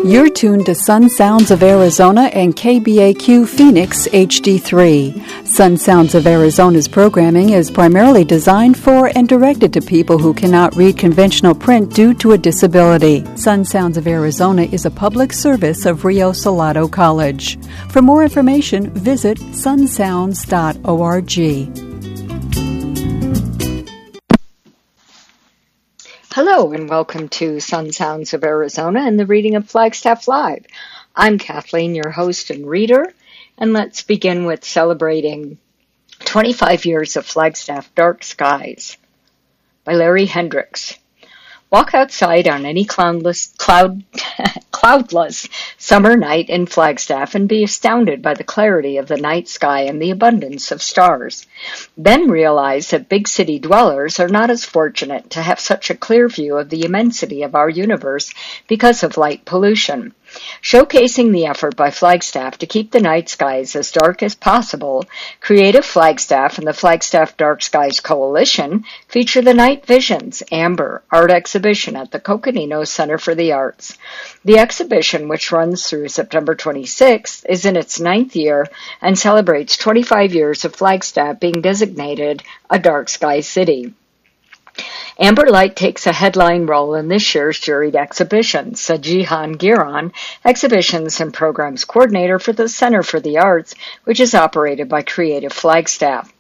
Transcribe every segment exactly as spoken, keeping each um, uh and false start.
You're tuned to Sun Sounds of Arizona and K B A Q Phoenix H D three. Sun Sounds of Arizona's programming is primarily designed for and directed to people who cannot read conventional print due to a disability. Sun Sounds of Arizona is a public service of Rio Salado College. For more information, visit sun sounds dot org. Hello and welcome to Sun Sounds of Arizona and the reading of Flagstaff Live. I'm Kathleen, your host and reader, and let's begin with celebrating twenty-five years of Flagstaff Dark Skies by Larry Hendricks. Walk outside on any cloudless, cloud, cloudless summer night in Flagstaff and be astounded by the clarity of the night sky and the abundance of stars. Then realize that big city dwellers are not as fortunate to have such a clear view of the immensity of our universe because of light pollution. Showcasing the effort by Flagstaff to keep the night skies as dark as possible, Creative Flagstaff and the Flagstaff Dark Skies Coalition feature the Night Visions Amber art exhibition at the Coconino Center for the Arts. The exhibition, which runs through September twenty-sixth, is in its ninth year and celebrates twenty-five years of Flagstaff being designated a dark sky city. Amber Light takes a headline role in this year's juried exhibition, said Jihan Giron, Exhibitions and Programs Coordinator for the Center for the Arts, which is operated by Creative Flagstaff.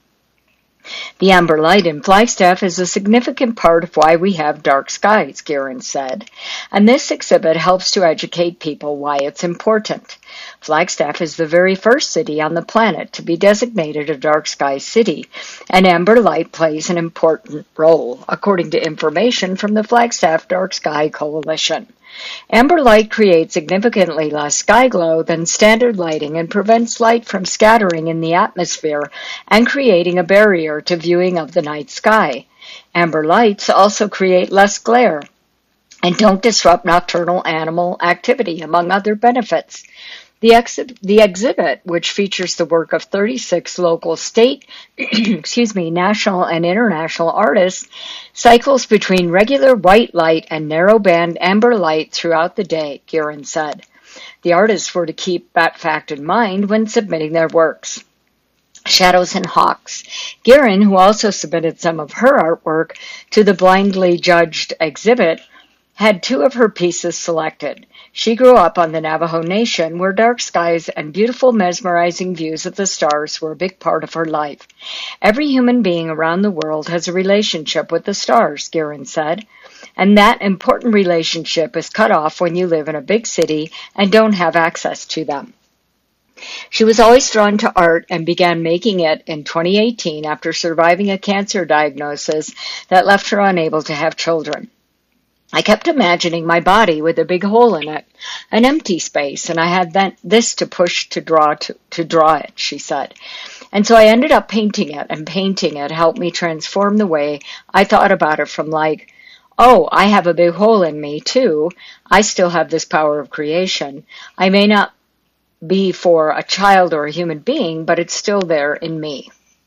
The amber light in Flagstaff is a significant part of why we have dark skies, Giron said, and this exhibit helps to educate people why it's important. Flagstaff is the very first city on the planet to be designated a dark sky city, and amber light plays an important role, according to information from the Flagstaff Dark Sky Coalition. Amber light creates significantly less sky glow than standard lighting and prevents light from scattering in the atmosphere and creating a barrier to viewing of the night sky. Amber lights also create less glare and don't disrupt nocturnal animal activity, among other benefits. The, exhi- the exhibit, which features the work of thirty-six local, state, excuse me, national and international artists, cycles between regular white light and narrow-band amber light throughout the day, Giron said. The artists were to keep that fact in mind when submitting their works. Shadows and Hawks. Giron, who also submitted some of her artwork to the blindly judged exhibit, had two of her pieces selected. She grew up on the Navajo Nation, where dark skies and beautiful, mesmerizing views of the stars were a big part of her life. Every human being around the world has a relationship with the stars, Giron said, and that important relationship is cut off when you live in a big city and don't have access to them. She was always drawn to art and began making it in twenty eighteen after surviving a cancer diagnosis that left her unable to have children. I kept imagining my body with a big hole in it, an empty space, and I had that, this to push to draw to, to draw it, she said. And so I ended up painting it, and painting it helped me transform the way I thought about it from like, oh, I have a big hole in me too. I still have this power of creation. I may not be for a child or a human being, but it's still there in me.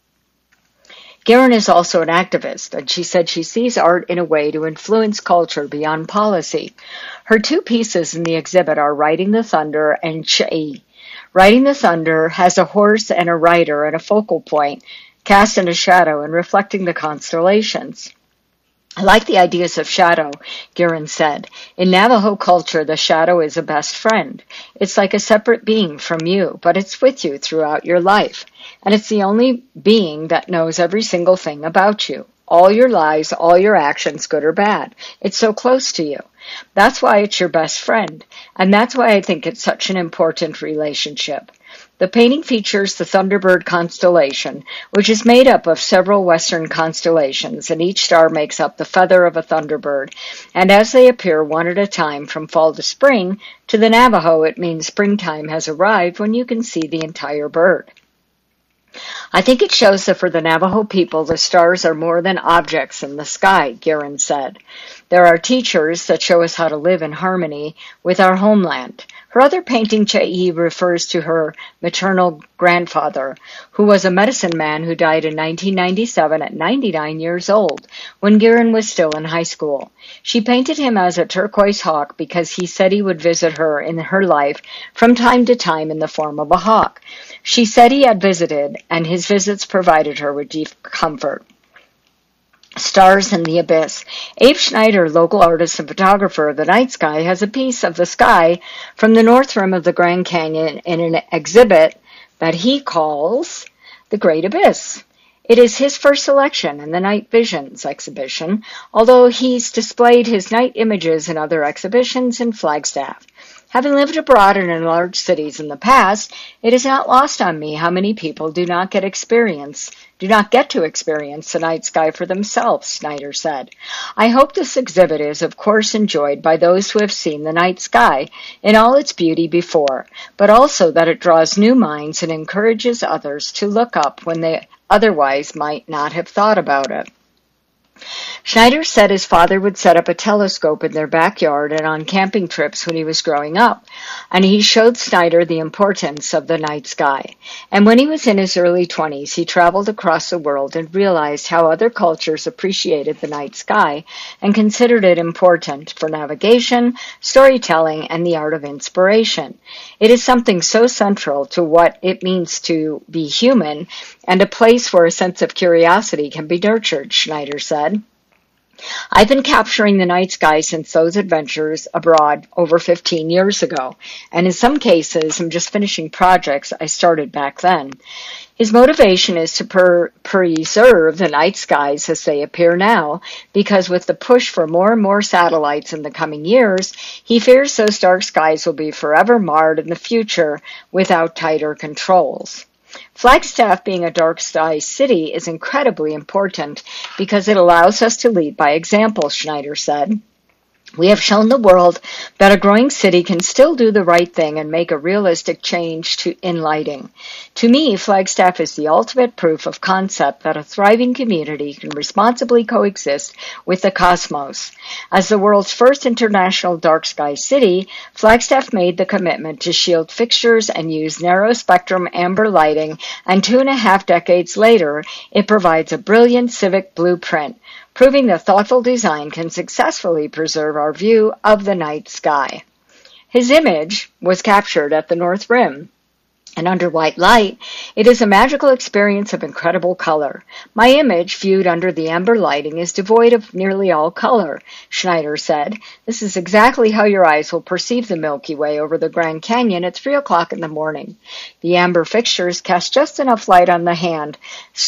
Giron is also an activist, and she said she sees art in a way to influence culture beyond policy. Her two pieces in the exhibit are Riding the Thunder and Ch'e. Riding the Thunder has a horse and a rider at a focal point, cast in a shadow and reflecting the constellations. I like the ideas of shadow, Giron said. In Navajo culture, the shadow is a best friend. It's like a separate being from you, but it's with you throughout your life. And it's the only being that knows every single thing about you. All your lies, all your actions, good or bad. It's so close to you. That's why it's your best friend. And that's why I think it's such an important relationship. The painting features the Thunderbird constellation, which is made up of several western constellations, and each star makes up the feather of a thunderbird. And as they appear one at a time from fall to spring, to the Navajo it means springtime has arrived when you can see the entire bird. I think it shows that for the Navajo people, the stars are more than objects in the sky, Giron said. There are teachers that show us how to live in harmony with our homeland. Her other painting, Chai, refers to her maternal grandfather, who was a medicine man who died in nineteen ninety-seven at ninety-nine years old, when Girin was still in high school. She painted him as a turquoise hawk because he said he would visit her in her life from time to time in the form of a hawk. She said he had visited, and his visits provided her with deep comfort. Stars in the Abyss. Abe Schneider, local artist and photographer of the night sky, has a piece of the sky from the north rim of the Grand Canyon in an exhibit that he calls The Great Abyss. It is his first selection in the Night Visions exhibition, although he's displayed his night images in other exhibitions in Flagstaff. Having lived abroad and in large cities in the past, it is not lost on me how many people do not get experience, do not get to experience the night sky for themselves, Schneider said. I hope this exhibit is, of course, enjoyed by those who have seen the night sky in all its beauty before, but also that it draws new minds and encourages others to look up when they otherwise might not have thought about it. Schneider said his father would set up a telescope in their backyard and on camping trips when he was growing up, and he showed Schneider the importance of the night sky. And when he was in his early twenties, he traveled across the world and realized how other cultures appreciated the night sky and considered it important for navigation, storytelling, and the art of inspiration. It is something so central to what it means to be human and a place where a sense of curiosity can be nurtured, Schneider said. I've been capturing the night sky since those adventures abroad over fifteen years ago, and in some cases I'm just finishing projects I started back then. His motivation is to per- preserve the night skies as they appear now, because with the push for more and more satellites in the coming years, he fears those dark skies will be forever marred in the future without tighter controls. Flagstaff, being a dark sky city, is incredibly important because it allows us to lead by example, Schneider said. We have shown the world that a growing city can still do the right thing and make a realistic change to, in lighting. To me, Flagstaff is the ultimate proof of concept that a thriving community can responsibly coexist with the cosmos. As the world's first international dark sky city, Flagstaff made the commitment to shield fixtures and use narrow-spectrum amber lighting, and two and a half decades later, it provides a brilliant civic blueprint, proving that thoughtful design can successfully preserve our view of the night sky. His image was captured at the North Rim, and under white light, it is a magical experience of incredible color. My image, viewed under the amber lighting, is devoid of nearly all color, Schneider said. This is exactly how your eyes will perceive the Milky Way over the Grand Canyon at three o'clock in the morning. The amber fixtures cast just enough light on the hand,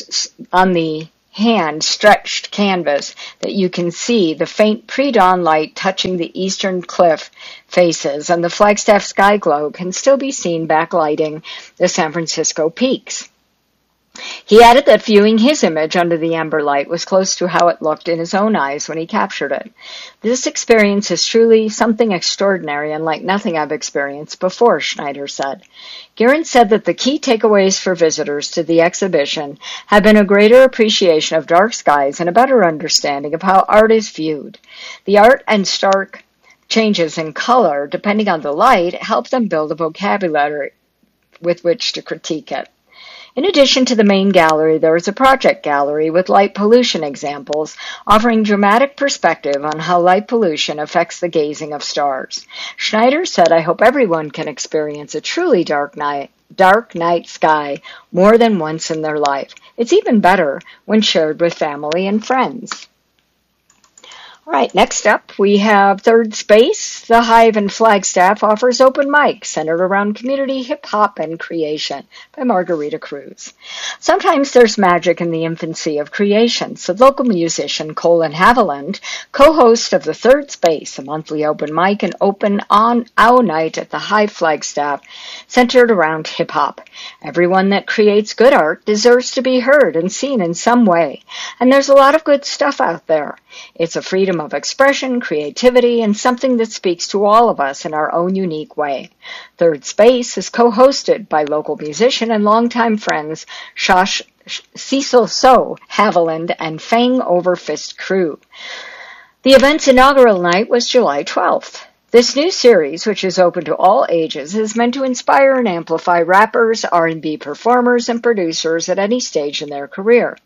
on the hand-stretched canvas that you can see the faint pre-dawn light touching the eastern cliff faces, and the Flagstaff sky glow can still be seen backlighting the San Francisco peaks. He added that viewing his image under the amber light was close to how it looked in his own eyes when he captured it. This experience is truly something extraordinary and like nothing I've experienced before, Schneider said. Girin said that the key takeaways for visitors to the exhibition have been a greater appreciation of dark skies and a better understanding of how art is viewed. The art and stark changes in color, depending on the light, help them build a vocabulary with which to critique it. In addition to the main gallery, there is a project gallery with light pollution examples, offering dramatic perspective on how light pollution affects the gazing of stars. Schneider said, I hope everyone can experience a truly dark night, dark night sky more than once in their life. It's even better when shared with family and friends. All right, next up, we have Third Space. The Hive in Flagstaff offers open mics centered around community hip-hop and creation by Margarita Cruz. Sometimes there's magic in the infancy of creation, said local musician Colin Haviland, co-host of the Third Space, a monthly open mic and open on our night at the Hive Flagstaff, centered around hip-hop. Everyone that creates good art deserves to be heard and seen in some way, and there's a lot of good stuff out there. It's a freedom of expression, creativity, and something that speaks to all of us in our own unique way. Third Space is co-hosted by local musician and longtime friends Shosh, Cecil So, Haviland, and Fang Over Fist Crew. The event's inaugural night was July twelfth. This new series, which is open to all ages, is meant to inspire and amplify rappers, R and B performers, and producers at any stage in their career.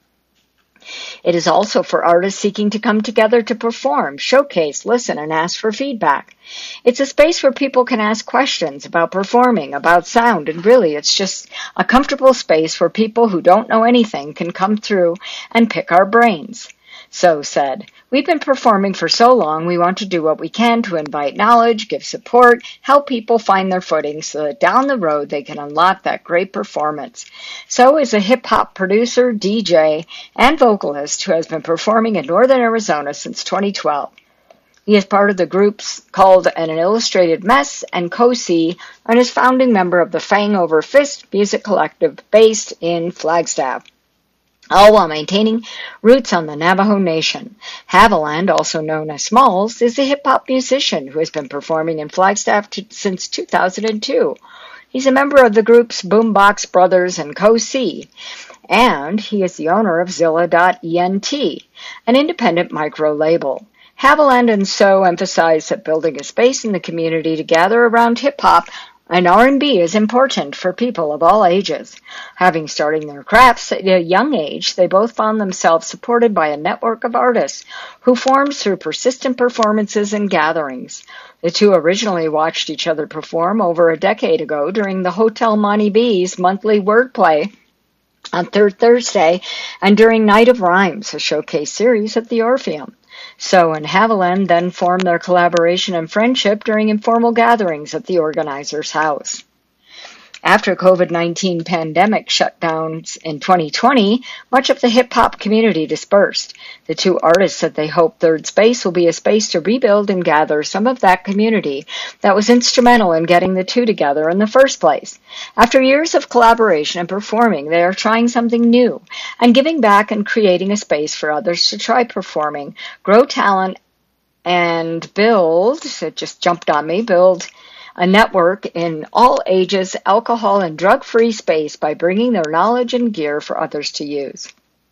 It is also for artists seeking to come together to perform, showcase, listen, and ask for feedback. It's a space where people can ask questions about performing, about sound, and really it's just a comfortable space where people who don't know anything can come through and pick our brains. So said, we've been performing for so long, we want to do what we can to invite knowledge, give support, help people find their footing so that down the road they can unlock that great performance. So is a hip-hop producer, D J, and vocalist who has been performing in Northern Arizona since twenty twelve. He is part of the groups called An Illustrated Mess and Co-C and is founding member of the Fang Over Fist Music Collective based in Flagstaff, all while maintaining roots on the Navajo Nation. Haviland, also known as Smalls, is a hip-hop musician who has been performing in Flagstaff t- since two thousand two. He's a member of the groups Boombox Brothers and Co-C, and he is the owner of Zilla dot E N T, an independent micro-label. Haviland and So emphasize that building a space in the community to gather around hip-hop and R and B is important for people of all ages. Having started their crafts at a young age, they both found themselves supported by a network of artists who formed through persistent performances and gatherings. The two originally watched each other perform over a decade ago during the Hotel Monty B's monthly wordplay on Third Thursday and during Night of Rhymes, a showcase series at the Orpheum. So and Haviland then formed their collaboration and friendship during informal gatherings at the organizer's house. After COVID nineteen pandemic shutdowns in twenty twenty, much of the hip-hop community dispersed. The two artists said they hope Third Space will be a space to rebuild and gather some of that community that was instrumental in getting the two together in the first place. After years of collaboration and performing, they are trying something new and giving back and creating a space for others to try performing, grow talent, and build, it just jumped on me, build a network in all ages, alcohol and drug-free space by bringing their knowledge and gear for others to use.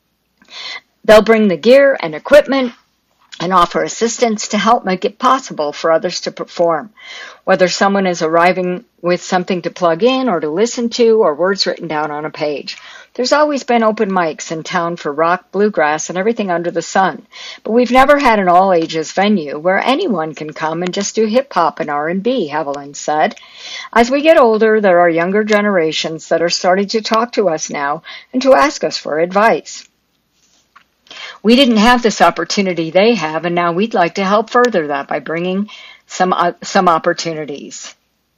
They'll bring the gear and equipment and offer assistance to help make it possible for others to perform. Whether someone is arriving with something to plug in or to listen to or words written down on a page. There's always been open mics in town for rock, bluegrass, and everything under the sun. But we've never had an all-ages venue where anyone can come and just do hip-hop and R and B, Haviland said. As we get older, there are younger generations that are starting to talk to us now and to ask us for advice. We didn't have this opportunity they have, and now we'd like to help further that by bringing some uh, some opportunities.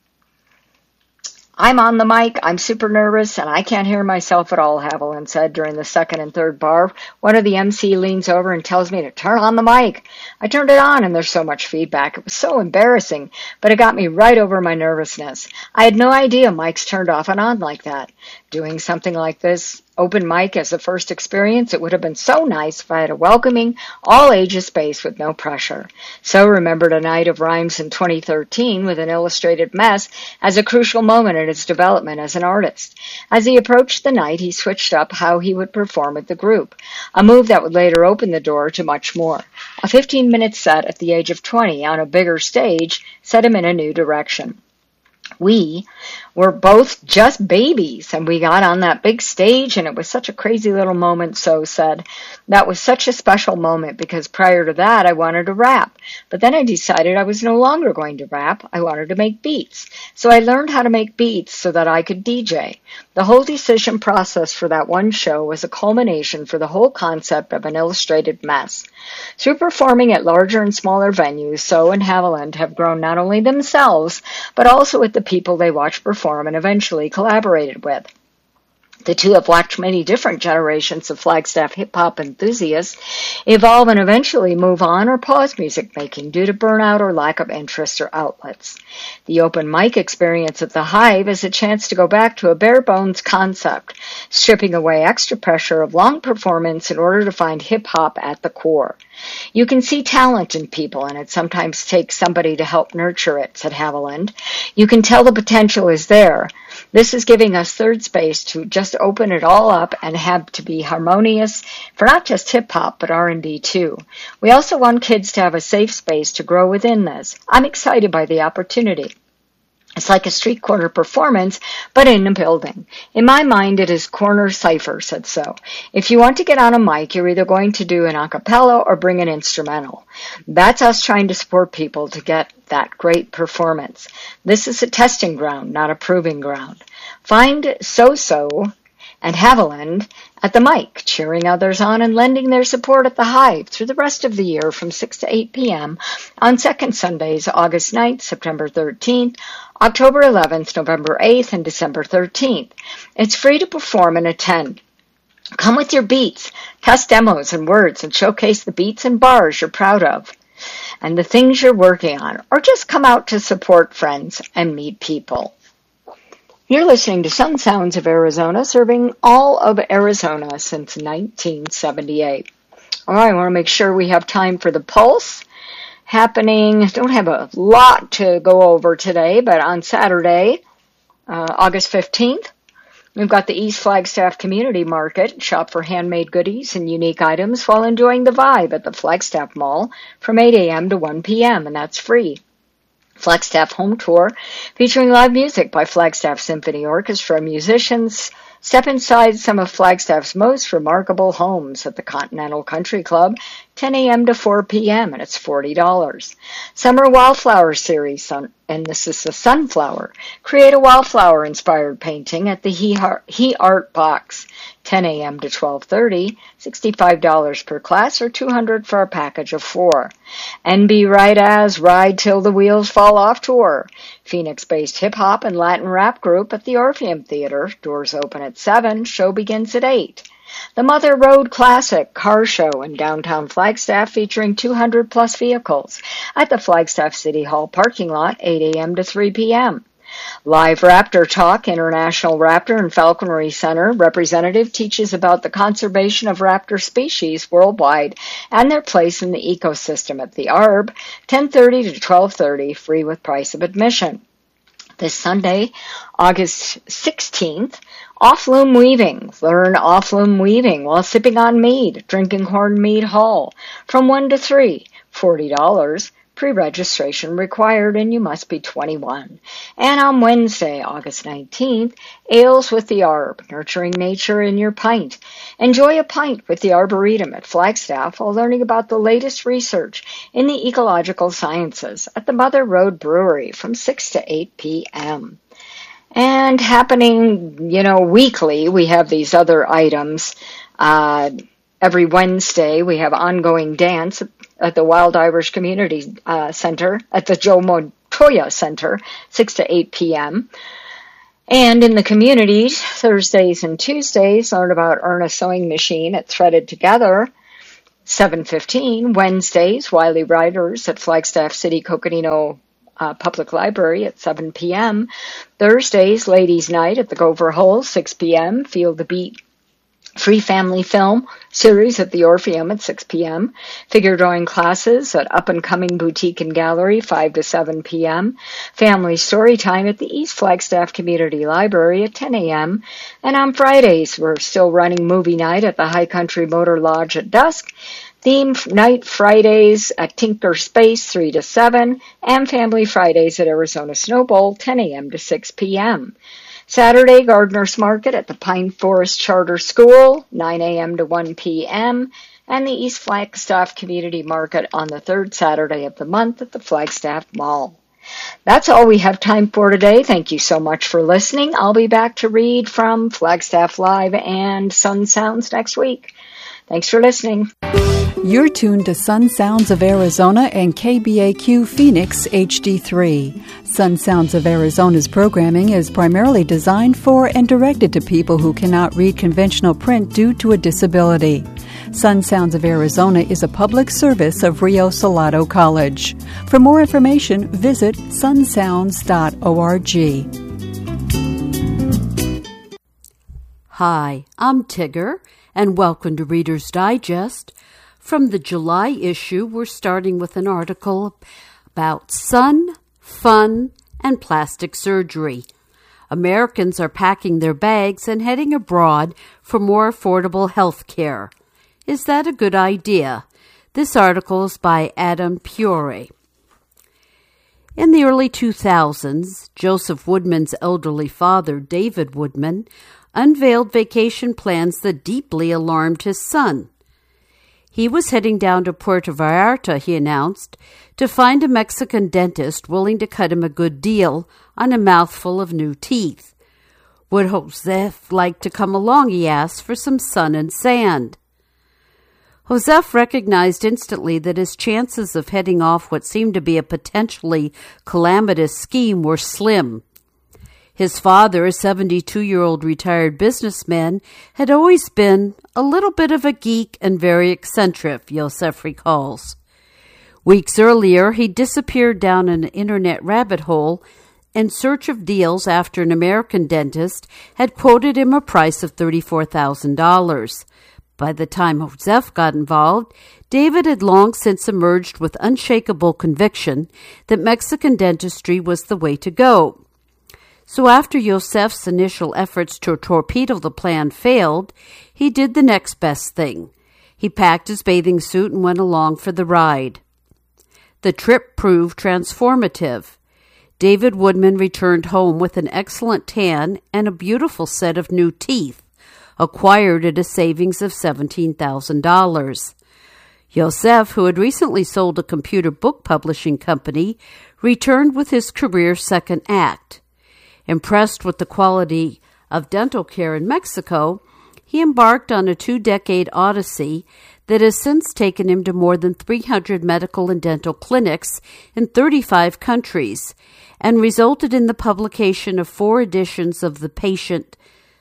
I'm on the mic, I'm super nervous, and I can't hear myself at all, Haviland said during the second and third bar. One of the M C leans over and tells me to turn on the mic. I turned it on, and there's so much feedback. It was so embarrassing, but it got me right over my nervousness. I had no idea mics turned off and on like that. Doing something like this, open mic as a first experience, it would have been so nice if I had a welcoming, all-ages space with no pressure. So remembered A Night of Rhymes in twenty thirteen with An Illustrated Mess as a crucial moment in his development as an artist. As he approached the night, he switched up how he would perform with the group, a move that would later open the door to much more. A fifteen-minute set at the age of twenty on a bigger stage set him in a new direction. We were both just babies, and we got on that big stage, and it was such a crazy little moment, So said. That was such a special moment, because prior to that, I wanted to rap. But then I decided I was no longer going to rap. I wanted to make beats. So I learned how to make beats so that I could D J. The whole decision process for that one show was a culmination for the whole concept of An Illustrated Mess. Through performing at larger and smaller venues, So and Haviland have grown not only themselves, but also with the people they watch perform and eventually collaborated with. The two have watched many different generations of Flagstaff hip-hop enthusiasts evolve and eventually move on or pause music making due to burnout or lack of interest or outlets. The open mic experience at the Hive is a chance to go back to a bare-bones concept, stripping away extra pressure of long performance in order to find hip-hop at the core. You can see talent in people, and it sometimes takes somebody to help nurture it, said Haviland. You can tell the potential is there. This is giving us third space to just open it all up and have to be harmonious for not just hip-hop, but R and B too. We also want kids to have a safe space to grow within this. I'm excited by the opportunity. It's like a street corner performance, but in a building. In my mind, it is corner cipher, said So. If you want to get on a mic, you're either going to do an a cappella or bring an instrumental. That's us trying to support people to get that great performance. This is a testing ground, not a proving ground. Find So-So and Haviland at the mic, cheering others on and lending their support at the Hive through the rest of the year from six to eight p.m. on second Sundays, August ninth, September thirteenth, October eleventh, November eighth, and December thirteenth. It's free to perform and attend. Come with your beats, test demos and words, and showcase the beats and bars you're proud of and the things you're working on, or just come out to support friends and meet people. You're listening to Sun Sounds of Arizona, serving all of Arizona since nineteen seventy-eight. All right, I want to make sure we have time for the Pulse happening. Don't have a lot to go over today, but on Saturday, uh, August fifteenth, we've got the East Flagstaff Community Market. Shop for handmade goodies and unique items while enjoying the vibe at the Flagstaff Mall from eight a.m. to one p.m., and that's free. Flagstaff Home Tour, featuring live music by Flagstaff Symphony Orchestra musicians. Step inside some of Flagstaff's most remarkable homes at the Continental Country Club, ten a.m. to four p.m., and it's forty dollars. Summer Wildflower Series, and this is the Sunflower. Create a wildflower-inspired painting at the He Art, He Art Box, ten a.m. to twelve thirty, sixty-five dollars per class or two hundred dollars for a package of four. N B Right As Ride Till the Wheels Fall Off Tour, Phoenix-based hip-hop and Latin rap group at the Orpheum Theater. Doors open at seven, show begins at eight. The Mother Road Classic Car Show in downtown Flagstaff featuring two hundred plus vehicles at the Flagstaff City Hall parking lot, eight a.m. to three p.m. Live Raptor Talk, International Raptor and Falconry Center representative teaches about the conservation of raptor species worldwide and their place in the ecosystem at the A R B, ten thirty to twelve thirty, free with price of admission. This Sunday, August sixteenth, Off-Loom Weaving. Learn off-loom weaving while sipping on mead, drinking Horn Mead Hall. From one to three, forty dollars. Pre-registration required, and you must be twenty-one. And on Wednesday, August nineteenth, Ales with the Arb, nurturing nature in your pint. Enjoy a pint with the Arboretum at Flagstaff while learning about the latest research in the ecological sciences at the Mother Road Brewery from six to eight p.m. And happening, you know, weekly, we have these other items. Uh, every Wednesday, we have ongoing dance at the Wild Irish Community uh, Center, at the Joe Montoya Center, six to eight p.m. And in the communities, Thursdays and Tuesdays, learn about Ernest Sewing Machine at Threaded Together, seven fifteen. Wednesdays, Wiley Riders at Flagstaff City Coconino uh, Public Library at seven p.m. Thursdays, Ladies' Night at the Gopher Hole, six p.m. Feel the Beat Free Family Film Series at the Orpheum at six p.m. Figure drawing classes at Up and Coming Boutique and Gallery, five to seven p.m. Family Story Time at the East Flagstaff Community Library at ten a.m. And on Fridays, we're still running movie night at the High Country Motor Lodge at dusk. Theme Night Fridays at Tinker Space, three to seven. And Family Fridays at Arizona Snow Bowl, ten a.m. to six p.m. Saturday, Gardener's Market at the Pine Forest Charter School, nine a.m. to one p.m., and the East Flagstaff Community Market on the third Saturday of the month at the Flagstaff Mall. That's all we have time for today. Thank you so much for listening. I'll be back to read from Flagstaff Live and Sun Sounds next week. Thanks for listening. You're tuned to Sun Sounds of Arizona and K B A Q Phoenix H D three. Sun Sounds of Arizona's programming is primarily designed for and directed to people who cannot read conventional print due to a disability. Sun Sounds of Arizona is a public service of Rio Salado College. For more information, visit sun sounds dot org. Hi, I'm Tigger, and welcome to Reader's Digest. From the July issue, we're starting with an article about sun, fun, and plastic surgery. Americans are packing their bags and heading abroad for more affordable health care. Is that a good idea? This article is by Adam Pure. In the early two thousands, Joseph Woodman's elderly father, David Woodman, unveiled vacation plans that deeply alarmed his son. He was heading down to Puerto Vallarta, he announced, to find a Mexican dentist willing to cut him a good deal on a mouthful of new teeth. Would Joseph like to come along, he asked, for some sun and sand? Joseph recognized instantly that his chances of heading off what seemed to be a potentially calamitous scheme were slim. His father, a seventy-two-year-old retired businessman, had always been a little bit of a geek and very eccentric, Joseph recalls. Weeks earlier, he disappeared down an internet rabbit hole in search of deals after an American dentist had quoted him a price of thirty-four thousand dollars. By the time Joseph got involved, David had long since emerged with unshakable conviction that Mexican dentistry was the way to go. So after Joseph's initial efforts to torpedo the plan failed, he did the next best thing. He packed his bathing suit and went along for the ride. The trip proved transformative. David Woodman returned home with an excellent tan and a beautiful set of new teeth, acquired at a savings of seventeen thousand dollars. Joseph, who had recently sold a computer book publishing company, returned with his career's second act. Impressed with the quality of dental care in Mexico, he embarked on a two-decade odyssey that has since taken him to more than three hundred medical and dental clinics in thirty-five countries and resulted in the publication of four editions of The Patient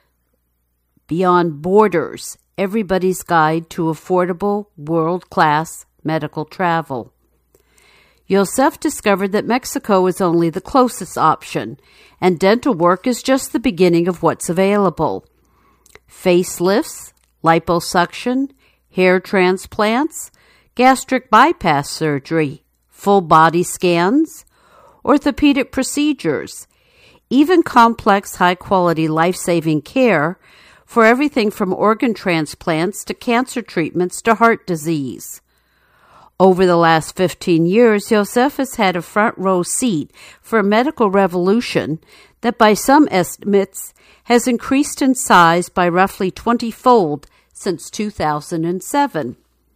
Beyond Borders, Everybody's Guide to Affordable, World-Class Medical Travel. Joseph discovered that Mexico is only the closest option, and dental work is just the beginning of what's available. Facelifts, liposuction, hair transplants, gastric bypass surgery, full body scans, orthopedic procedures, even complex high-quality life-saving care for everything from organ transplants to cancer treatments to heart disease. Over the last fifteen years, Joseph has had a front-row seat for a medical revolution that by some estimates has increased in size by roughly twenty-fold since two thousand seven.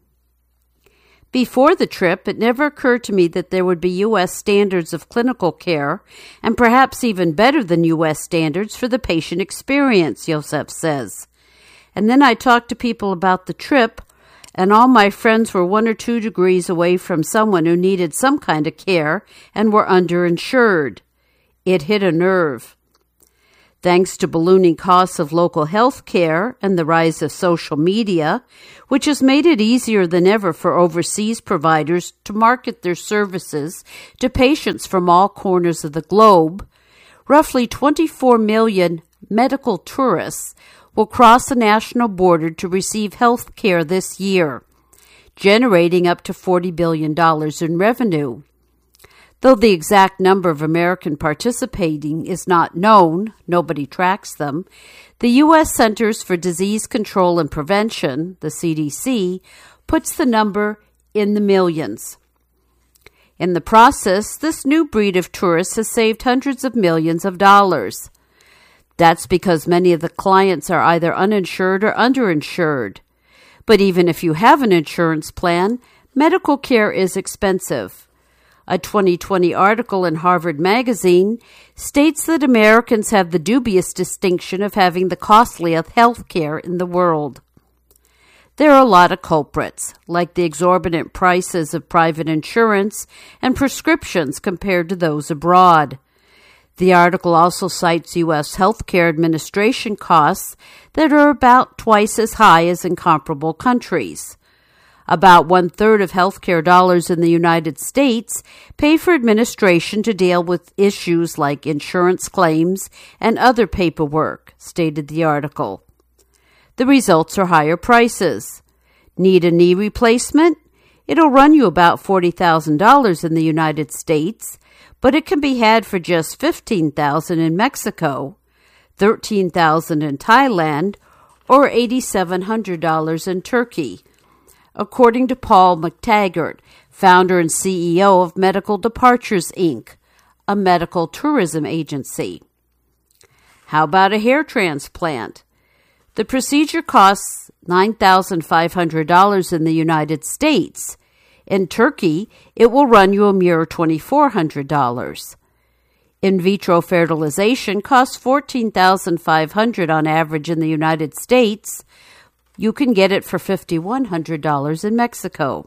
Before the trip, it never occurred to me that there would be U S standards of clinical care, and perhaps even better than U S standards for the patient experience, Joseph says. And then I talked to people about the trip, and all my friends were one or two degrees away from someone who needed some kind of care and were underinsured. It hit a nerve. Thanks to ballooning costs of local health care and the rise of social media, which has made it easier than ever for overseas providers to market their services to patients from all corners of the globe, roughly twenty-four million medical tourists will cross the national border to receive health care this year, generating up to forty billion dollars in revenue. Though the exact number of Americans participating is not known, nobody tracks them, the U S Centers for Disease Control and Prevention, the C D C, puts the number in the millions. In the process, this new breed of tourists has saved hundreds of millions of dollars. That's because many of the clients are either uninsured or underinsured. But even if you have an insurance plan, medical care is expensive. A twenty twenty article in Harvard Magazine states that Americans have the dubious distinction of having the costliest health care in the world. There are a lot of culprits, like the exorbitant prices of private insurance and prescriptions compared to those abroad. The article also cites U S healthcare administration costs that are about twice as high as in comparable countries. About one-third of healthcare dollars in the United States pay for administration to deal with issues like insurance claims and other paperwork, stated the article. The results are higher prices. Need a knee replacement? It'll run you about forty thousand dollars in the United States, but it can be had for just fifteen thousand dollars in Mexico, thirteen thousand dollars in Thailand, or eight thousand seven hundred dollars in Turkey, according to Paul McTaggart, founder and C E O of Medical Departures, Incorporated, a medical tourism agency. How about a hair transplant? The procedure costs nine thousand five hundred dollars in the United States. In Turkey, it will run you a mere two thousand four hundred dollars. In vitro fertilization costs fourteen thousand five hundred dollars on average in the United States. You can get it for five thousand one hundred dollars in Mexico.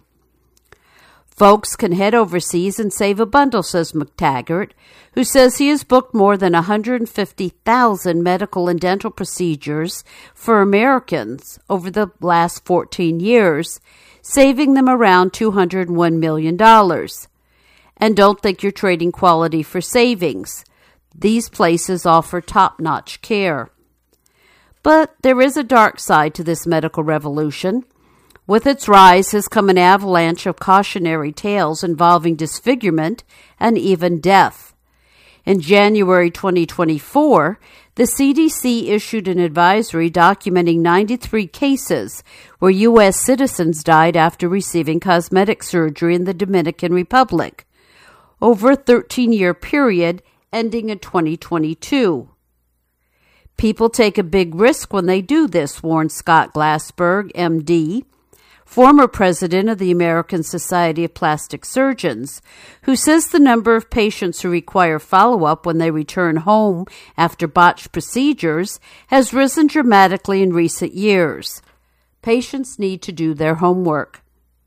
Folks can head overseas and save a bundle, says McTaggart, who says he has booked more than one hundred fifty thousand medical and dental procedures for Americans over the last fourteen years, saving them around two hundred one million dollars. And don't think you're trading quality for savings. These places offer top-notch care. But there is a dark side to this medical revolution. With its rise has come an avalanche of cautionary tales involving disfigurement and even death. In January twenty twenty-four, the C D C issued an advisory documenting ninety-three cases where U S citizens died after receiving cosmetic surgery in the Dominican Republic, over a thirteen-year period ending in twenty twenty-two. People take a big risk when they do this, warned Scott Glassberg, M D, former president of the American Society of Plastic Surgeons, who says the number of patients who require follow-up when they return home after botched procedures has risen dramatically in recent years. Patients need to do their homework.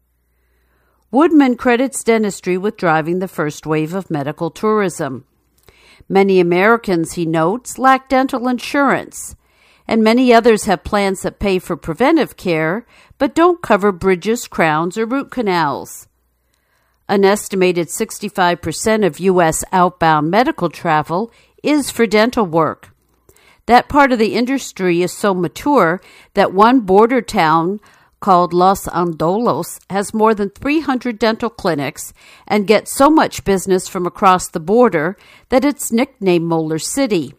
Woodman credits dentistry with driving the first wave of medical tourism. Many Americans, he notes, lack dental insurance, and many others have plans that pay for preventive care but don't cover bridges, crowns, or root canals. An estimated sixty-five percent of U S outbound medical travel is for dental work. That part of the industry is so mature that one border town called Los Andolos has more than three hundred dental clinics and gets so much business from across the border that it's nicknamed Molar City.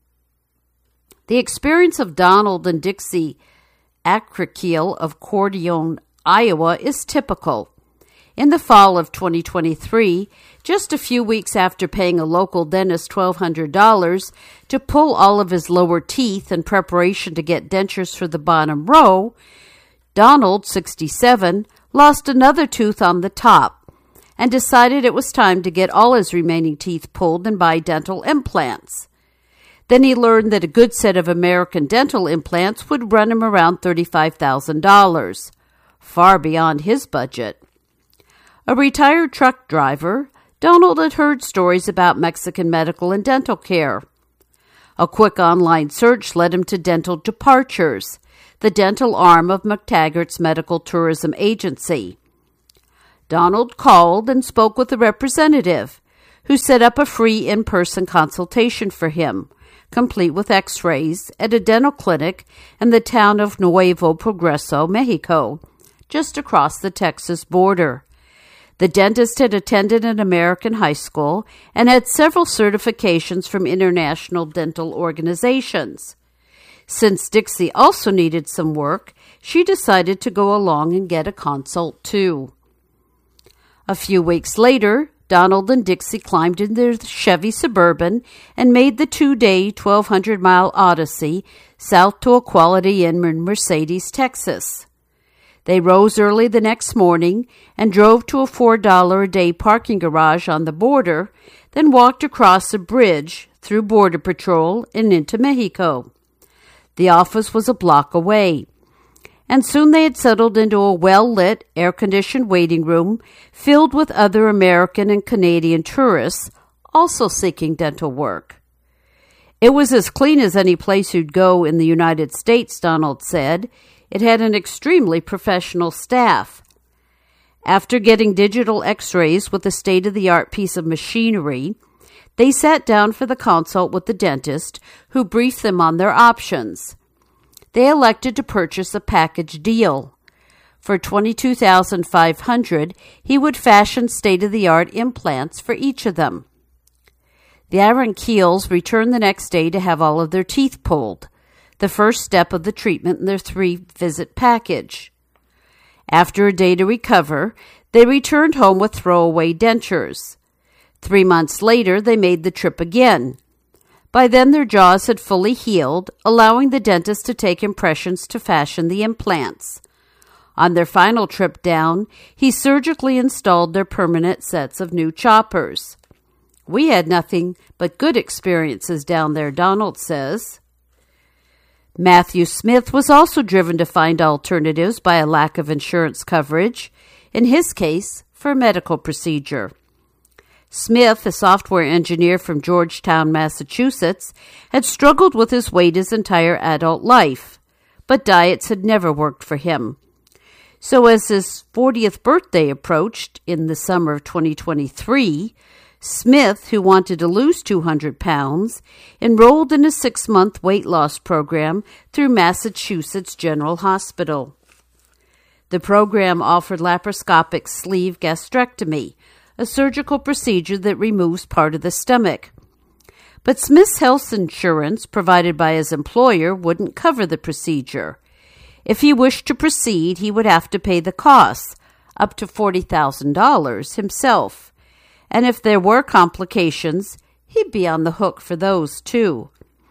The experience of Donald and Dixie Akrakiel of Cordione, Iowa, is typical. In the fall of twenty twenty-three, just a few weeks after paying a local dentist twelve hundred dollars to pull all of his lower teeth in preparation to get dentures for the bottom row, Donald, sixty-seven, lost another tooth on the top and decided it was time to get all his remaining teeth pulled and buy dental implants. Then he learned that a good set of American dental implants would run him around thirty-five thousand dollars, far beyond his budget. A retired truck driver, Donald had heard stories about Mexican medical and dental care. A quick online search led him to Dental Departures, the dental arm of McTaggart's medical tourism agency. Donald called and spoke with a representative, who set up a free in-person consultation for him, complete with x-rays, at a dental clinic in the town of Nuevo Progreso, Mexico, just across the Texas border. The dentist had attended an American high school and had several certifications from international dental organizations. Since Dixie also needed some work, she decided to go along and get a consult too. A few weeks later, Donald and Dixie climbed in their Chevy Suburban and made the two-day, twelve hundred mile odyssey south to a Quality Inn in Mercedes, Texas. They rose early the next morning and drove to a four dollars a day parking garage on the border, then walked across a bridge through Border Patrol and into Mexico. The office was a block away, and soon they had settled into a well-lit, air-conditioned waiting room filled with other American and Canadian tourists also seeking dental work. It was as clean as any place you'd go in the United States, Donald said. It had an extremely professional staff. After getting digital x-rays with a state-of-the-art piece of machinery, they sat down for the consult with the dentist, who briefed them on their options. They elected to purchase a package deal. For twenty-two thousand five hundred dollars, he would fashion state-of-the-art implants for each of them. The Aaron-Keels returned the next day to have all of their teeth pulled, the first step of the treatment in their three-visit package. After a day to recover, they returned home with throwaway dentures. Three months later, they made the trip again. By then, their jaws had fully healed, allowing the dentist to take impressions to fashion the implants. On their final trip down, he surgically installed their permanent sets of new choppers. We had nothing but good experiences down there, Donald says. Matthew Smith was also driven to find alternatives by a lack of insurance coverage, in his case, for a medical procedure. Smith, a software engineer from Georgetown, Massachusetts, had struggled with his weight his entire adult life, but diets had never worked for him. So as his fortieth birthday approached in the summer of twenty twenty-three, Smith, who wanted to lose two hundred pounds, enrolled in a six-month weight loss program through Massachusetts General Hospital. The program offered laparoscopic sleeve gastrectomy, a surgical procedure that removes part of the stomach. But Smith's health insurance, provided by his employer, wouldn't cover the procedure. If he wished to proceed, he would have to pay the costs, up to forty thousand dollars, himself. And if there were complications, he'd be on the hook for those, too.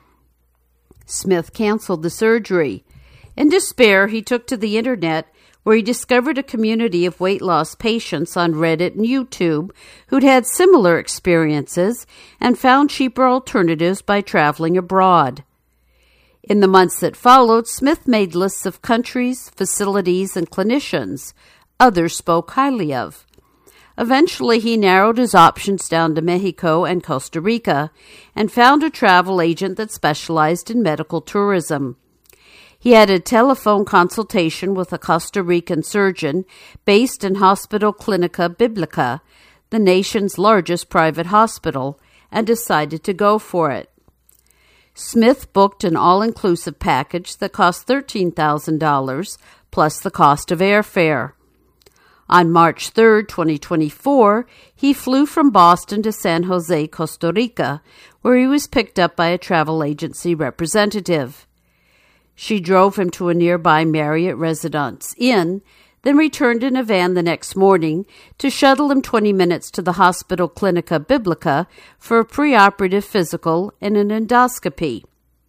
Smith canceled the surgery. In despair, he took to the internet, where he discovered a community of weight loss patients on Reddit and YouTube who'd had similar experiences and found cheaper alternatives by traveling abroad. In the months that followed, Smith made lists of countries, facilities, and clinicians others spoke highly of. Eventually, he narrowed his options down to Mexico and Costa Rica and found a travel agent that specialized in medical tourism. He had a telephone consultation with a Costa Rican surgeon based in Hospital Clínica Bíblica, the nation's largest private hospital, and decided to go for it. Smith booked an all-inclusive package that cost thirteen thousand dollars plus the cost of airfare. On March third, twenty twenty-four, he flew from Boston to San Jose, Costa Rica, where he was picked up by a travel agency representative. She drove him to a nearby Marriott Residence Inn, then returned in a van the next morning to shuttle him twenty minutes to the Hospital Clínica Bíblica for a preoperative physical and an endoscopy.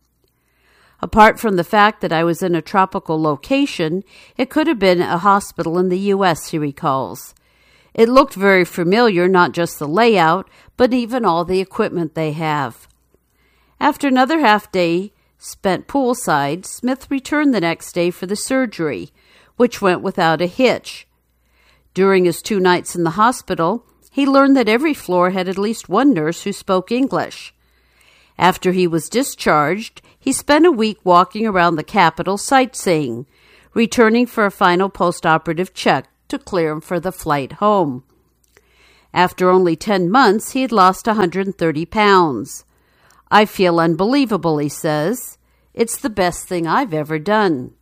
Apart from the fact that I was in a tropical location, it could have been a hospital in the U S, he recalls. It looked very familiar, not just the layout, but even all the equipment they have. After another half day spent poolside, Smith returned the next day for the surgery, which went without a hitch. During his two nights in the hospital, he learned that every floor had at least one nurse who spoke English. After he was discharged, he spent a week walking around the capital sightseeing, returning for a final post-operative check to clear him for the flight home. After only ten months, he had lost one hundred thirty pounds. I feel unbelievable, he says. It's the best thing I've ever done.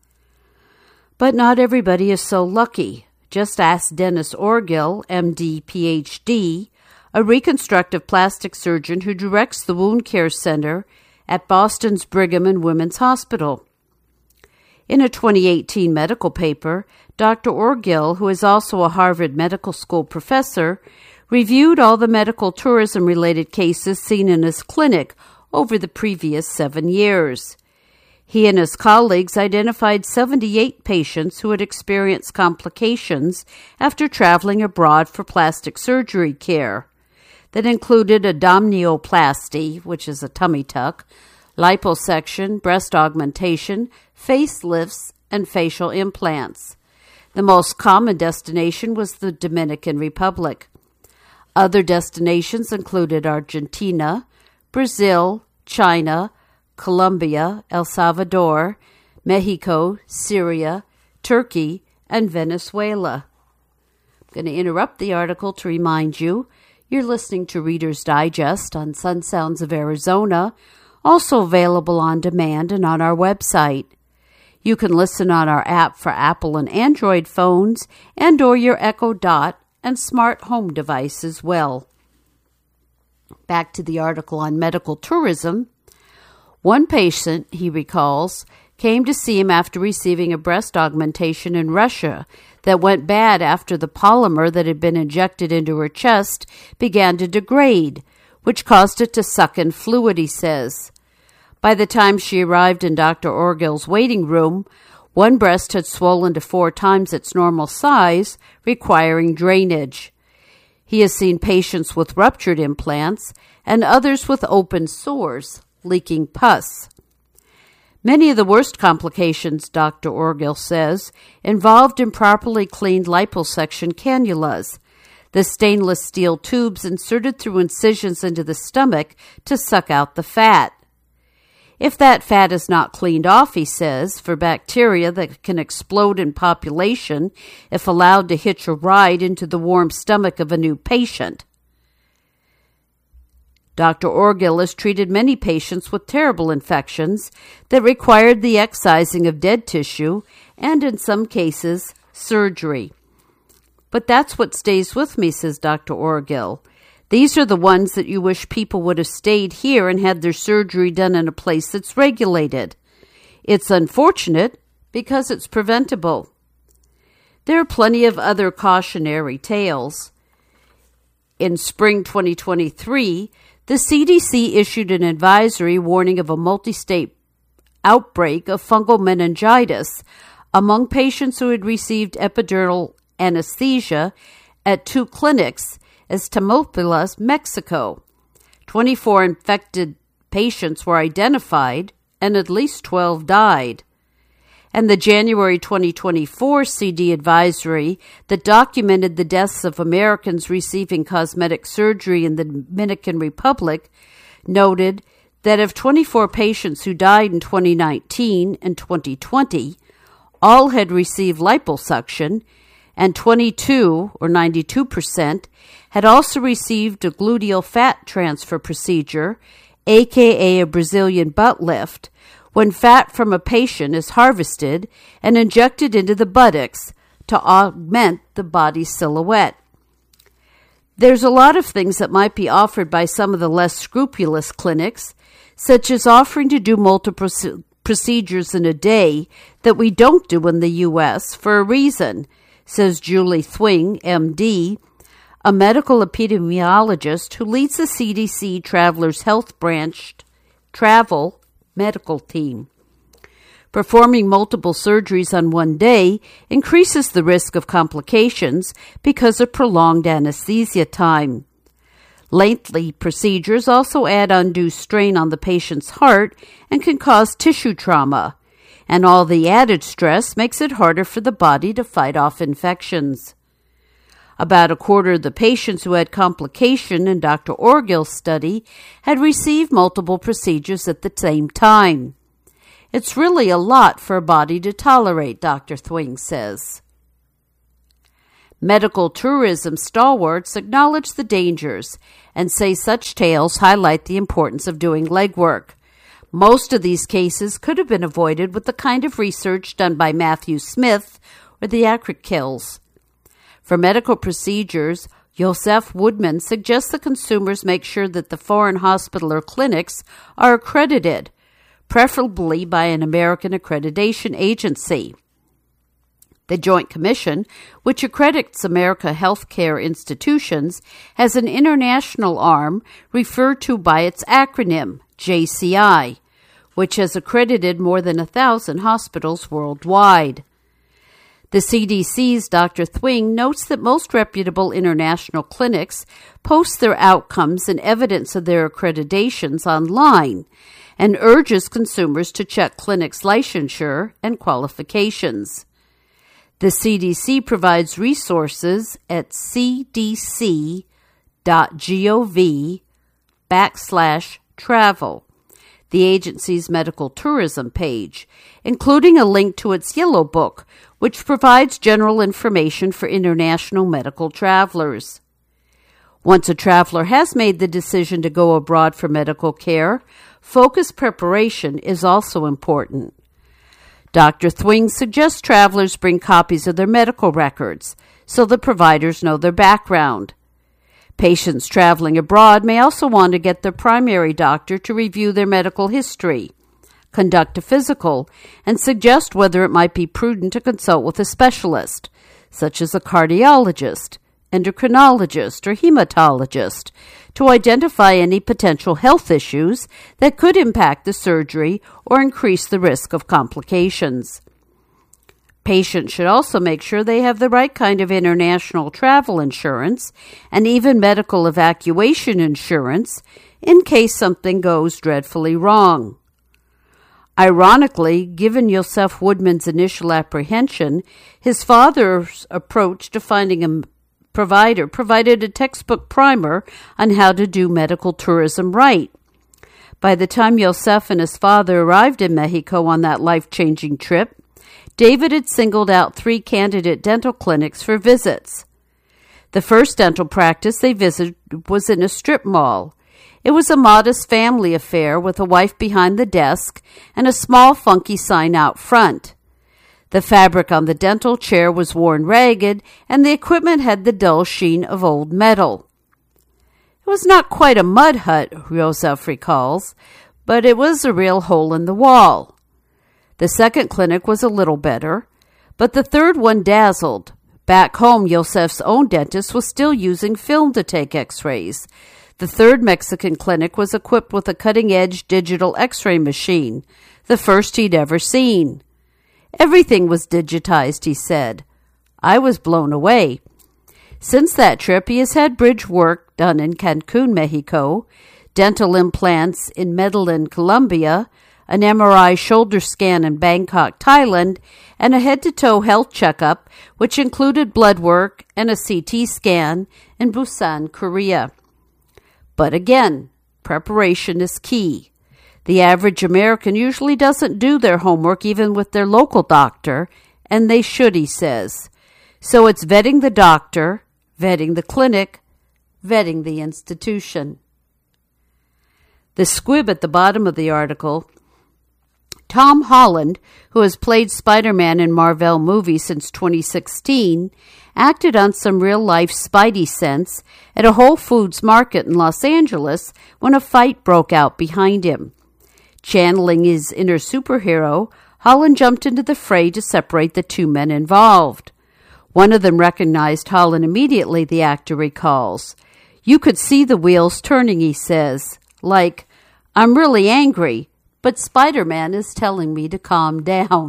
But not everybody is so lucky. Just ask Dennis Orgill, M D, P H D, a reconstructive plastic surgeon who directs the Wound Care Center at Boston's Brigham and Women's Hospital. In a twenty eighteen medical paper, Doctor Orgill, who is also a Harvard Medical School professor, reviewed all the medical tourism-related cases seen in his clinic over the previous seven years. He and his colleagues identified seventy-eight patients who had experienced complications after traveling abroad for plastic surgery care. That included abdominoplasty, which is a tummy tuck, liposuction, breast augmentation, facelifts, and facial implants. The most common destination was the Dominican Republic. Other destinations included Argentina, Brazil, China, Colombia, El Salvador, Mexico, Syria, Turkey, and Venezuela. I'm going to interrupt the article to remind you you're listening to Reader's Digest on Sun Sounds of Arizona, also available on demand and on our website. You can listen on our app for Apple and Android phones and or your Echo Dot and smart home device as well. Back to the article on medical tourism. One patient, he recalls, came to see him after receiving a breast augmentation in Russia that went bad after the polymer that had been injected into her chest began to degrade, which caused it to suck in fluid, he says. By the time she arrived in Doctor Orgill's waiting room, one breast had swollen to four times its normal size, requiring drainage. He has seen patients with ruptured implants and others with open sores, leaking pus. Many of the worst complications, Doctor Orgill says, involved improperly cleaned liposuction cannulas, the stainless steel tubes inserted through incisions into the stomach to suck out the fat. If that fat is not cleaned off, he says, for bacteria that can explode in population if allowed to hitch a ride into the warm stomach of a new patient. Doctor Orgill has treated many patients with terrible infections that required the excising of dead tissue and, in some cases, surgery. But that's what stays with me, says Doctor Orgill. These are the ones that you wish people would have stayed here and had their surgery done in a place that's regulated. It's unfortunate because it's preventable. There are plenty of other cautionary tales. In spring twenty twenty-three, the C D C issued an advisory warning of a multi-state outbreak of fungal meningitis among patients who had received epidural anesthesia at two clinics as Tamaulipas, Mexico. twenty-four infected patients were identified, and at least twelve died. And the January twenty twenty-four C D advisory that documented the deaths of Americans receiving cosmetic surgery in the Dominican Republic noted that of twenty-four patients who died in twenty nineteen and twenty twenty, all had received liposuction, and twenty-two, or ninety-two percent, had also received a gluteal fat transfer procedure, aka a Brazilian butt lift, when fat from a patient is harvested and injected into the buttocks to augment the body's silhouette. There's a lot of things that might be offered by some of the less scrupulous clinics, such as offering to do multiple procedures in a day that we don't do in the U S for a reason, says Julie Thwing, M D, a medical epidemiologist who leads the C D C Travelers Health Branch Travel medical team. Performing multiple surgeries on one day increases the risk of complications because of prolonged anesthesia time. Lengthy procedures also add undue strain on the patient's heart and can cause tissue trauma, and all the added stress makes it harder for the body to fight off infections. About a quarter of the patients who had complication in Doctor Orgill's study had received multiple procedures at the same time. It's really a lot for a body to tolerate, Doctor Thwing says. Medical tourism stalwarts acknowledge the dangers and say such tales highlight the importance of doing legwork. Most of these cases could have been avoided with the kind of research done by Matthew Smith or the Acrickills. For medical procedures, Josef Woodman suggests that consumers make sure that the foreign hospital or clinics are accredited, preferably by an American accreditation agency. The Joint Commission, which accredits American healthcare institutions, has an international arm referred to by its acronym, J C I, which has accredited more than a thousand hospitals worldwide. The C D C's Doctor Thwing notes that most reputable international clinics post their outcomes and evidence of their accreditations online and urges consumers to check clinics' licensure and qualifications. The C D C provides resources at cdc.gov backslash travel, the agency's medical tourism page, including a link to its Yellow Book, which provides general information for international medical travelers. Once a traveler has made the decision to go abroad for medical care, focused preparation is also important. Doctor Thwing suggests travelers bring copies of their medical records so the providers know their background. Patients traveling abroad may also want to get their primary doctor to review their medical history, conduct a physical, and suggest whether it might be prudent to consult with a specialist, such as a cardiologist, endocrinologist, or hematologist, to identify any potential health issues that could impact the surgery or increase the risk of complications. Patients should also make sure they have the right kind of international travel insurance and even medical evacuation insurance in case something goes dreadfully wrong. Ironically, given Yosef Woodman's initial apprehension, his father's approach to finding a provider provided a textbook primer on how to do medical tourism right. By the time Yosef and his father arrived in Mexico on that life-changing trip, David had singled out three candidate dental clinics for visits. The first dental practice they visited was in a strip mall. It was a modest family affair with a wife behind the desk and a small funky sign out front. The fabric on the dental chair was worn ragged, and the equipment had the dull sheen of old metal. It was not quite a mud hut, Yosef recalls, but it was a real hole in the wall. The second clinic was a little better, but the third one dazzled. Back home, Yosef's own dentist was still using film to take x-rays. The third Mexican clinic was equipped with a cutting-edge digital x-ray machine, the first he'd ever seen. Everything was digitized, he said. I was blown away. Since that trip, he has had bridge work done in Cancun, Mexico, dental implants in Medellin, Colombia, an M R I shoulder scan in Bangkok, Thailand, and a head-to-toe health checkup, which included blood work and a C T scan in Busan, Korea. But again, preparation is key. The average American usually doesn't do their homework even with their local doctor, and they should, he says. So it's vetting the doctor, vetting the clinic, vetting the institution. The squib at the bottom of the article: Tom Holland, who has played Spider-Man in Marvel movies since twenty sixteen, acted on some real-life Spidey sense at a Whole Foods market in Los Angeles when a fight broke out behind him. Channeling his inner superhero, Holland jumped into the fray to separate the two men involved. One of them recognized Holland immediately, the actor recalls. You could see the wheels turning, he says, like, I'm really angry, but Spider-Man is telling me to calm down.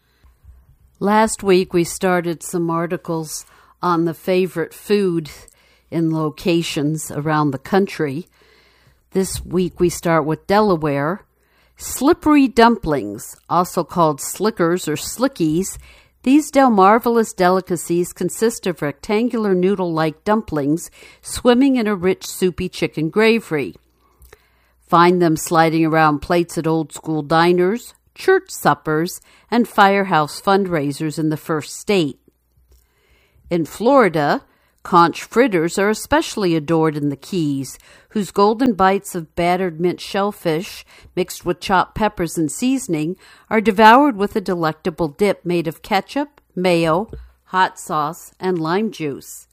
Last week we started some articles on the favorite food in locations around the country. This week we start with Delaware. Slippery dumplings, also called slickers or slickies. These Delmarvelous delicacies consist of rectangular noodle-like dumplings swimming in a rich soupy chicken gravy. Find them sliding around plates at old-school diners, church suppers, and firehouse fundraisers in the first state. In Florida, conch fritters are especially adored in the Keys, whose golden bites of battered mint shellfish mixed with chopped peppers and seasoning are devoured with a delectable dip made of ketchup, mayo, hot sauce, and lime juice.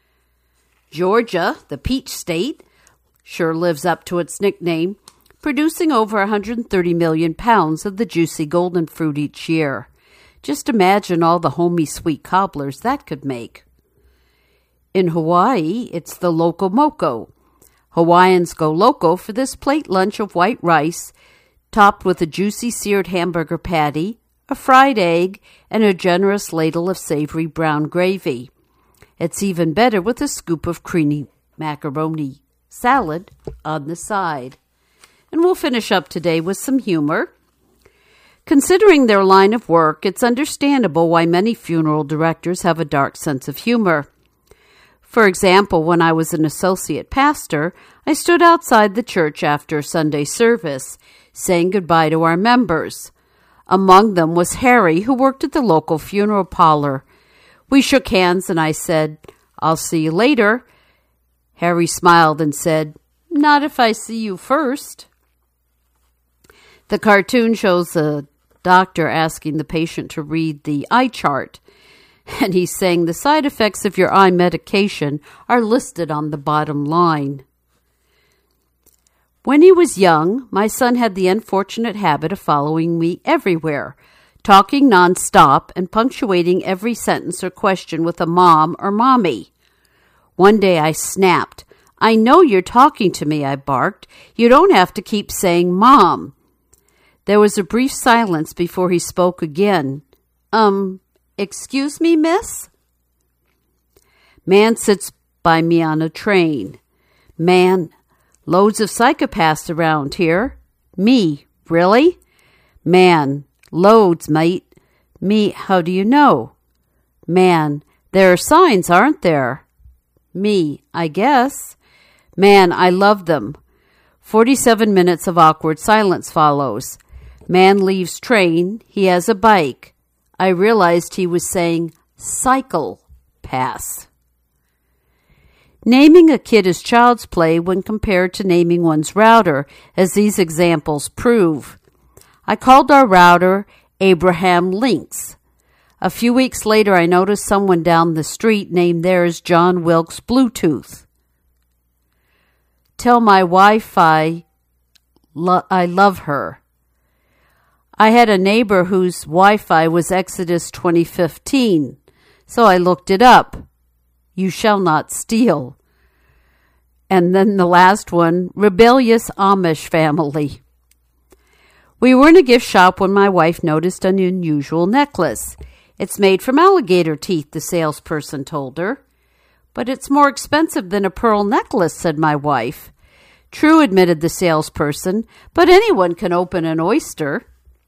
Georgia, the peach state, sure lives up to its nickname, producing over one hundred thirty million pounds of the juicy golden fruit each year. Just imagine all the homey sweet cobblers that could make. In Hawaii, it's the Loco Moco. Hawaiians go loco for this plate lunch of white rice, topped with a juicy seared hamburger patty, a fried egg, and a generous ladle of savory brown gravy. It's even better with a scoop of creamy macaroni salad on the side. And we'll finish up today with some humor. Considering their line of work, it's understandable why many funeral directors have a dark sense of humor. For example, when I was an associate pastor, I stood outside the church after Sunday service, saying goodbye to our members. Among them was Harry, who worked at the local funeral parlor. We shook hands and I said, "I'll see you later." Harry smiled and said, "Not if I see you first." The cartoon shows a doctor asking the patient to read the eye chart. And he's saying the side effects of your eye medication are listed on the bottom line. When he was young, my son had the unfortunate habit of following me everywhere, talking nonstop and punctuating every sentence or question with a mom or mommy. One day I snapped. "I know you're talking to me," I barked. "You don't have to keep saying mom." There was a brief silence before he spoke again. Um, excuse me, miss? Man sits by me on a train. Man, loads of psychopaths around here. Me, really? Man, loads, mate. Me, how do you know? Man, there are signs, aren't there? Me, I guess. Man, I love them. Forty-seven minutes of awkward silence follows. Man leaves train. He has a bike. I realized he was saying cycle pass. Naming a kid is child's play when compared to naming one's router, as these examples prove. I called our router Abraham Links. A few weeks later, I noticed someone down the street named theirs John Wilkes Bluetooth. Tell my Wi-Fi lo- I love her. I had a neighbor whose Wi-Fi was Exodus twenty fifteen, so I looked it up. You shall not steal. And then the last one, rebellious Amish family. We were in a gift shop when my wife noticed an unusual necklace. It's made from alligator teeth, the salesperson told her. But it's more expensive than a pearl necklace, said my wife. True, admitted the salesperson, but anyone can open an oyster.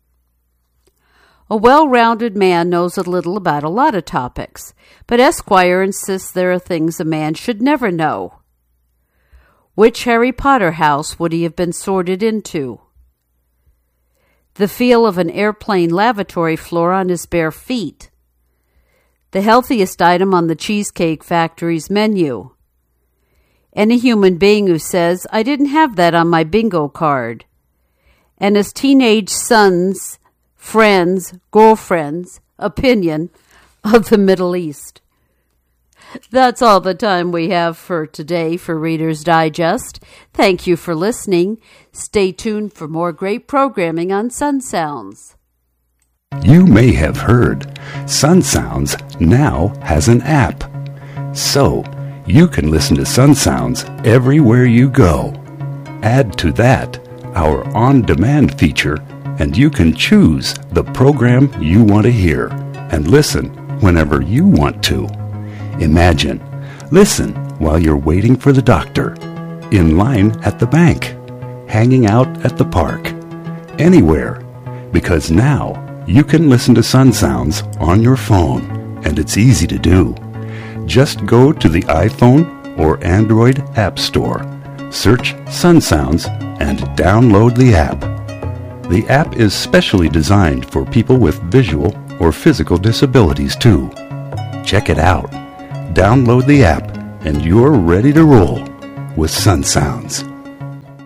A well-rounded man knows a little about a lot of topics, but Esquire insists there are things a man should never know. Which Harry Potter house would he have been sorted into? The feel of an airplane lavatory floor on his bare feet. The healthiest item on the Cheesecake Factory's menu. Any human being who says, I didn't have that on my bingo card. And his teenage son's friends, girlfriends, opinion of the Middle East. That's all the time we have for today for Reader's Digest. Thank you for listening. Stay tuned for more great programming on Sun Sounds. You may have heard Sun Sounds now has an app. So you can listen to Sun Sounds everywhere you go. Add to that our on-demand feature, and you can choose the program you want to hear and listen whenever you want to. Imagine, listen while you're waiting for the doctor, in line at the bank, hanging out at the park, anywhere, because now you can listen to Sun Sounds on your phone, and it's easy to do. Just go to the iPhone or Android App Store, search Sun Sounds, and download the app. The app is specially designed for people with visual or physical disabilities too. Check it out. Download the app and you're ready to roll with Sun Sounds.